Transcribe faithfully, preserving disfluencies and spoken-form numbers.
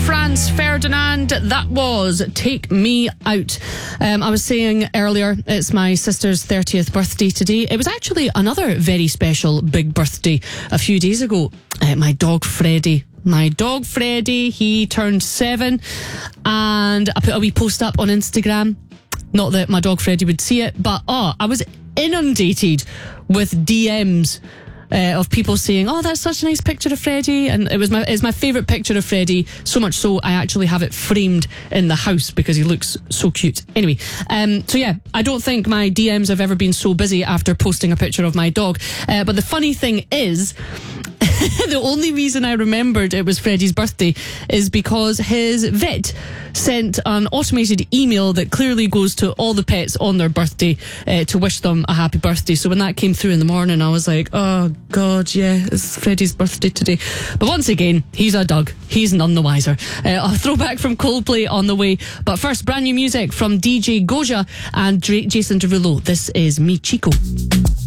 Franz Ferdinand. That was Take Me Out. Um, I was saying earlier, it's my sister's thirtieth birthday today. It was actually another very special big birthday a few days ago. Uh, my dog Freddie. My dog Freddie, he turned seven, and I put a wee post up on Instagram. Not that my dog Freddie would see it, but oh, I was inundated with D Ms Uh, of people saying, oh, that's such a nice picture of Freddie, and it was my it's my favourite picture of Freddie, so much so I actually have it framed in the house because he looks so cute. Anyway, um, so yeah, I don't think my D Ms have ever been so busy after posting a picture of my dog, uh, but the funny thing is the only reason I remembered it was Freddie's birthday is because his vet sent an automated email that clearly goes to all the pets on their birthday uh, to wish them a happy birthday. So when that came through in the morning, I was like, oh God, yeah, it's Freddie's birthday today. But once again, he's a dog. He's none the wiser. Uh, a throwback from Coldplay on the way. But first, brand new music from D J Goja and Dra- Jason Derulo. This is Mi Chico.